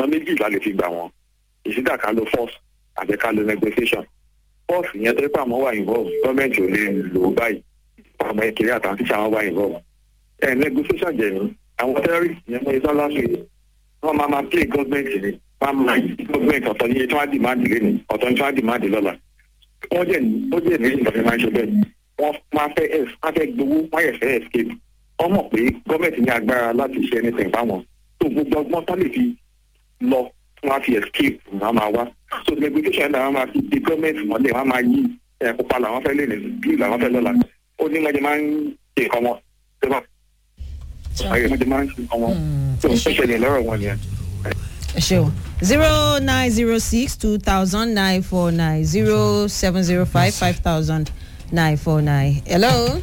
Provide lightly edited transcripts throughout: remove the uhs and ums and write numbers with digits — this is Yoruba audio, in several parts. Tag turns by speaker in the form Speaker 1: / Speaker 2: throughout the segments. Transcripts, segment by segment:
Speaker 1: ọ̀nà méjì la lè fi gbà wọ́n ìsídà ká lo force àti ká lo negotiation. Force yẹn tó pé àwọn wà involve gọ́ọ̀mẹ̀ntì ò lè lò ó báyìí ọmọ ìkéré àtàwọn tíṣà wọn wà involve. Negotiation jẹ̀ ní àwọn terrorist yẹn mọ́ ìsọ́lá ṣe wọ́n máa play gọ́ọ̀mẹ̀ntì ni wọ́n máa yí gọ́ọ̀mẹ̀ntì ọ̀tọ̀ ní tí wọ́n á dìmáàdì lẹ́nu ọ̀tọ̀ ní tí wọ́n á dìmáàdì lọ́la. Ó jẹ́ ní ìgbàgbé máa ń ṣe bẹ́ẹ̀ wọ́n máa fẹ́ gbowó wọ́n yẹ̀ fẹ́ escape. Wọ́n mọ̀ pé gọ́ọ̀mẹ̀ntì ní agbára láti ṣe anything fáwọn tó gbogbo ọgbọ́n tó lè fi lọ wọ́n á fi escape wọ́n máa wá. So negotiation náà wọ́n máa fi di gọ́ọ̀mẹ̀ntì mọ́lẹ̀ wọ́n máa yí pupa làwọn fẹ́ lè ní blue làwọn fẹ́ lọ́la. Ó ní wọ́n jẹ máa ń ṣe nǹkan wọn wọ́n jẹ máa ń ṣe nǹkan wọn tó ń ṣẹlẹ̀ lọ́rọ̀ wọn yẹn.
Speaker 2: ẹ ṣeun 0906-2000-949 0705-5000-949. hello.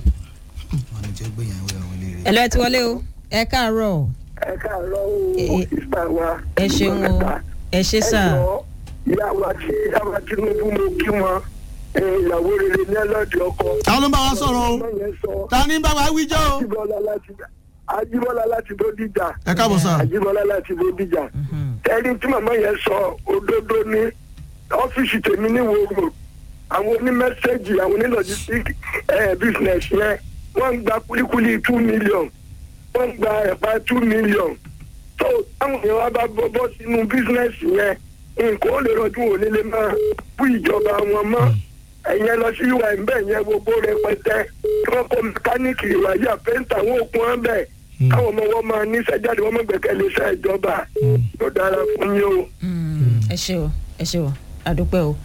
Speaker 2: hello ẹ ti wọlé o ẹ káàárọ̀.
Speaker 3: ẹ káàárọ̀ o sísá wa.
Speaker 2: ẹ ṣeun o ẹ ṣe sá.
Speaker 3: ìyá wa Tinubu mo kí wọn ìyàwó rere ní ẹlọ́dì ọkọ.
Speaker 4: ta ló ń bá wa sọ̀rọ̀ o ta ni bá wa wíjọ́ o.
Speaker 3: Ajíbọ́lá láti Bódìjà.
Speaker 4: ẹ káàbọ̀ sá.
Speaker 3: Ajíbọ́lá láti Bódìjà. ẹni tí màmá yẹn sọ òdodo ní ọ́fíìsì tèmi ní wòrò àwọn onímẹ́sẹ̀gì àwọn onílọ́jísík business yẹn wọ́n ń gba kúlíkúlí 2 million wọ́n ń gba ẹ̀pà 2 million tó táwọn èèyàn wá bá bọ́ sínú business yẹn nǹkan ó lè rọjú òní lè máa bú ìjọba wọn mọ́ ẹ̀yẹn lọ sí ìwà ìbẹ̀ yẹn gbogbo rẹpẹtẹ kí wọ́n kó mẹkáníìkì ìwàyà pẹ́ńtà wọn òkun wọn bẹ̀ káwọn ọmọ wọn máa ní sẹ́jáde wọn mọ̀ gbẹ̀kẹ̀lé iṣẹ́ ìjọba yóò dára fún yín o.
Speaker 2: ẹ ṣe o ẹ ṣe o àdúpẹ́ o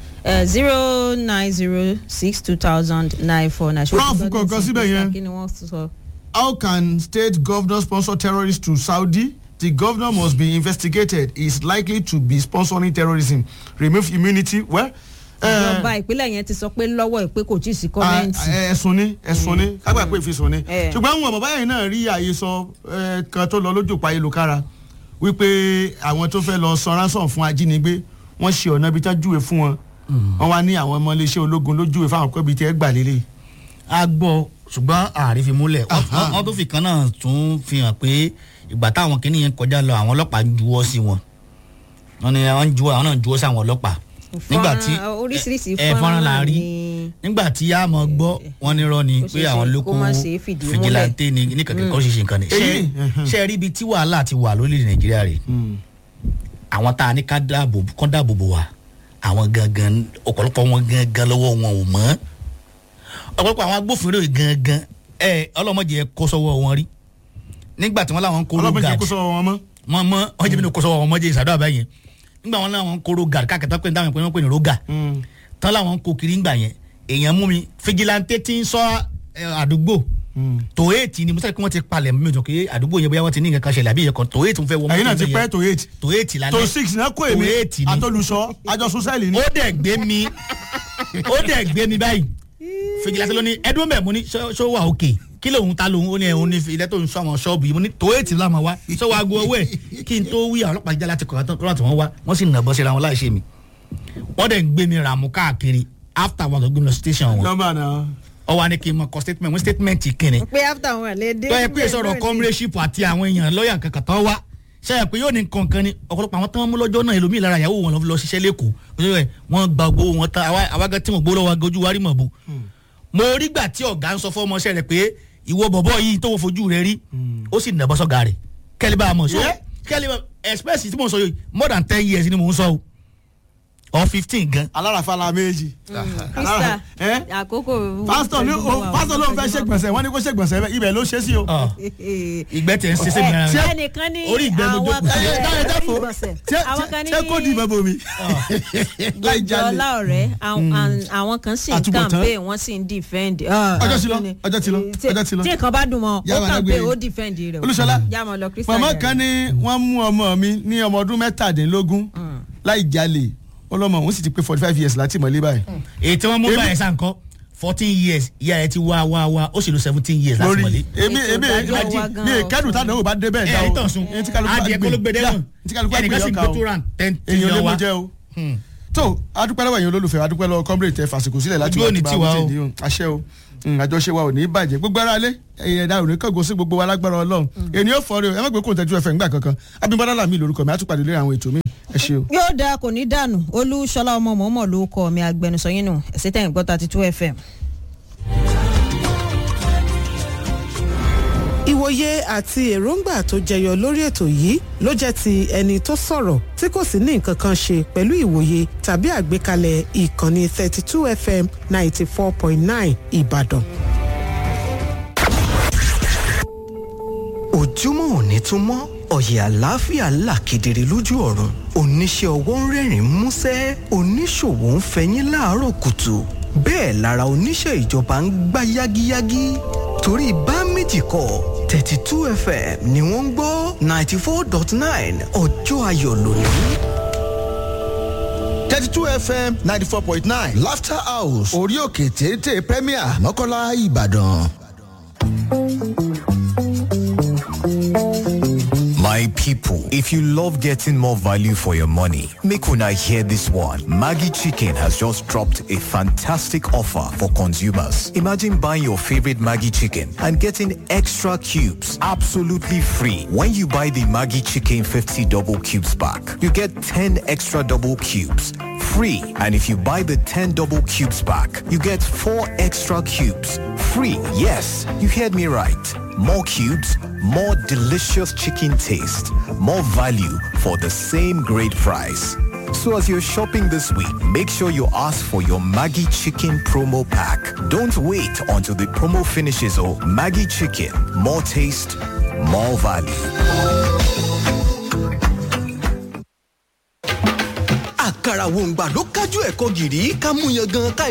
Speaker 2: 0906-2000-949.
Speaker 4: prof kọ̀ọ̀kan síbẹ̀ yẹn.
Speaker 2: kí ni wọ́n sọ.
Speaker 4: How can state governor sponsor terrorists to Saudi? The governor must be investigated. He is likely to be sponsoring terrorism. Remove immunity. Well,
Speaker 2: ìjọba ìpínlẹ̀ yẹn ti sọ pé lọ́wọ́ ìpè kò tí ì sí kọ́mẹ́ǹtì.
Speaker 4: ẹ̀sùn ni kágbà pé ìfisùn ni. ṣùgbọ́n àwọn bàbá yẹn náà rí àyè sọ kan tó lọ lójú pa ayélujára wípé àwọn tó fẹ́ lọ san ransom fún ajínigbé wọ́n ṣe ọ̀nà ibi tí wọ́n júwe fún wọn. wọ́n wá ní àwọn ọmọ iléeṣẹ́ ológun lójúwe fáwọn ọkọ̀ ibi tí ẹ gbà lélẹ̀.
Speaker 5: a gbọ́ ṣùgbọ́n ààrẹ fi múlẹ̀ wọ́n tó fi kan náà tún fi hàn pé ìgbà táwọn kìnìyàn kọjá lọ àwọn ọlọ́pàá ń juwọ́ sí wọn wọ́n ní àwọn náà juwọ́ sí àwọn ọlọ́pàá nígbà tí fọ́nrán la rí nígbà tí a mọ̀ gbọ́ wọn ní rọ́ ni pé àwọn lóko fìjìláńtẹ́ ní kankan kọ́ ṣiṣẹ́ nǹkan ni ṣe rí ibi tí wàhálà ti wà lórílẹ̀ Nàìjíríà rẹ̀ àwọn tá a ní ká dáàbò bò wá àwọn gangan ọ̀pọ̀lọpọ̀ wọn gangan lọ́wọ́ wọn ò mọ́ ọ̀pọ̀lọpọ̀ àwọn agbófinró gangan ọlọ́mọdé kó sọ́wọ́ wọn rí nígbà tí wọ́n láwọn kóró gàd
Speaker 4: ọlọ́mọdé kó sọ́wọ́ wọn mọ́
Speaker 5: wọ́n jẹ́ bí kó sọ́wọ́ wọn mọ́ jẹ́ ìsàdọ́ àbáyẹn nígbà wọn láwọn kóró gàd káàkiri pé dáhùn pé wọ́n pè ní rógà tán láwọn kó kiri ńgbà yẹn èèyàn mú mi fìjìláńtẹ́ tí ń sọ àdúgbò tòéètì ni mo sáré pé wọ́n ti palẹ̀ mi jọ pé àdúgbò yẹn bóyá wọ́n ti ní nǹkan kan ṣẹlẹ̀ àbí ìyẹn kan tòéètì ń fẹ́ wọ́n.
Speaker 4: ẹ̀yin náà ti pẹ́
Speaker 5: tòéètì lálẹ́
Speaker 4: tó 6 náà kó èmi àtọ́lùsọ àjọsùn sẹ́ẹ̀lì ni.
Speaker 5: ó dẹ̀ gbé mi báyìí fìjìláńtẹ́ ló ní ẹdún bẹ̀ mo ní ṣó wà òkè kí lóun ta lóun ó ní ẹ̀hún ní ilẹ̀ tó ń sọ àwọn ṣọ́ọ̀bù yìí mo ní tòéètì láwọn wá ṣó wàá gbọ́ owó ẹ̀ kí n tó wí àwọn ọlọ́pàá jíjá láti kọ̀ọ̀kan tí wọ́n wá wọ́n sì nàbọ̀ síra wọn láì ṣe mi wọ́n dẹ̀ ń gbé mi ràmú káàkiri after wọn tó gbé mi lọ station wọn.
Speaker 4: nọ́mbà náà.
Speaker 5: ọwọ́ ni kí n mọ kọ statement wọn statement kìnnì.
Speaker 2: pé after wọn lè dé.
Speaker 5: tó yẹ pé sọ̀rọ̀ comradeship àti àwọn èèyàn lọ́ọ̀yà kankan tó wá ṣe pé yóò ní kankan ni ọ̀pọ̀lọpọ̀ àwọn tán mú lọ́jọ́ náà ẹlòmíì lára ìyàwó wọn lọ ṣiṣẹ́ lẹ́kọ̀ọ́ wọ́n gba gbowó wọn tán àwágá tí wọ́n gbowó lọ́wọ́ ojú wa rí mọ̀ bu. mo rí gbà tí ọ̀gá ń sọ fún ọmọọṣẹ́ rẹ̀ pé ìwọ bọ̀bọ̀ yìí tó wọ́n fojú rẹ̀ rí ó sì nà bọ́sọ̀gà rẹ̀ kẹ́lẹ́ bá a mọ̀ kẹ́lẹ́ bá express tí mo sọ yìí more than 10 years ni mo ń sọ o or 15 gan.
Speaker 4: alárafàlà méjì.
Speaker 2: krista àkókò.
Speaker 4: pásítọ̀ ló ń fẹ́ ṣègbọ̀nsẹ̀ wọ́n ní kó ṣègbọ̀nsẹ̀ ibẹ̀ ló ṣe sí o.
Speaker 5: ìgbẹ́ tẹ̀ ń ṣe sẹ́mi náà.
Speaker 2: ẹnìkan ní
Speaker 5: orí ìgbẹ́ mo jókòó sí.
Speaker 2: àwọn kan ní
Speaker 4: ṣé kò di bàbá mi.
Speaker 2: gbàjọ́lá ọ̀rẹ́ àwọn kan sì ń campaign wọ́n sì ń defend.
Speaker 4: ọjọ́ ti lọ.
Speaker 2: tí nǹkan bá dùn mọ́ ó campaign ó defend rẹ̀.
Speaker 4: olùṣọlá
Speaker 2: jáàmọ̀ lọ krista.
Speaker 4: màmá kan ní wọ́n mú ọmọ mi ní ọmọ ọdún mẹ́tàdínlógún láì jalè ọlọmọ òun sì ti pé 45 years láti mọ̀lé báyìí.
Speaker 5: èyí tí wọ́n mú báyìí sàn kọ́ 14 years ìyá rẹ̀ ti wá ó sì lo 17 years láti mọ̀lé.
Speaker 4: èmi kẹ́dùn tádàn ò bá dé bẹ́ẹ̀ dáwọ́
Speaker 5: ìtọ̀sùn adìẹ kó ló gbé dẹ́wọ̀n ẹnìkan sì gbé tó ràn 10
Speaker 4: èèyàn ló mú jẹ́ o. tó adúpẹ́ lọ́wọ́ ẹ̀yin olólùfẹ́ adúpẹ́ lọ́wọ́ comrade tẹ fàṣìkò sílẹ̀ láti wá ti bá wọn ti di àṣẹ o àjọṣe wa ò ní bàjẹ́ gbogbo ara lé ẹ̀dá òní kọ́gọ́ sí gbogbo wa lágbára Ọlọ́run ènìyàn fọ́ọ̀rẹ́ ẹ má gbé kóńtẹ́jú ẹ̀fẹ̀ ńgbà kankan Abímbọ́lá Lámì lórúkọ mi àtúpàdé lórí àwọn ètò mi. ẹ ṣe o.
Speaker 2: yóò dáa kò ní dànù olúṣọlá ọmọ mọ̀ọ́mọ̀ ló kọ́ mi agbẹnusọ yín nù ẹ̀sẹ̀ tẹ̀ ń gbọ́ 32 FM.
Speaker 6: ìwòye àti èròǹgbà tó jẹyọ lórí ètò yìí ló jẹ́ ti ẹni tó sọ̀rọ̀ tí kò sì ní nǹkan kan ṣe pẹ̀lú ìwòye tàbí àgbékalẹ̀ ìkànnì 32 FM 94.9 Ìbàdàn.
Speaker 7: ojúmọ́ òní tún mọ́ ọ̀yẹ̀ àlàáfíà là kedere lójú ọ̀run oníṣẹ́ ọwọ́ ń rẹ́rìn-ín músẹ́ oníṣòwò ń fẹyín láàárọ̀ kùtù bẹ́ẹ̀ lára oníṣẹ́ ìjọba ń gbá yágíyágí torí bá méjì kọ́ 32 FM ni wọ́n ń gbọ́ 94.9 ọjọ́ ayọ̀ lónìí.
Speaker 8: 32 FM 94.9 Laughter House orí òkè téńté Premier Mọ́kọ́lá Ìbàdàn.
Speaker 9: My people, if you love getting more value for your money, make una hear this one. Maggi Chicken has just dropped a fantastic offer for consumers. Imagine buying your favorite Maggi Chicken and getting extra cubes absolutely free. When you buy the Maggi Chicken 50 double cubes pack, you get 10 extra double cubes free. And if you buy the 10 double cubes pack, you get 4 extra cubes free. Yes, you heard me right. More cubes, more delicious chicken taste, more value for the same great price. So as you're shopping this week, make sure you ask for your Maggi Chicken promo pack. Don't wait until the promo finishes. Oh, Maggi Chicken, more taste, more value.
Speaker 7: àkàrà wòǹgbà ló kájú ẹ̀kọ́ gìrì ká mú yan gan ká